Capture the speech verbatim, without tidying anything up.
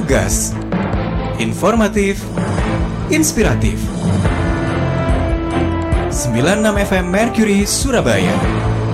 lugas, informatif, inspiratif. sembilan puluh enam F M Mercury Surabaya.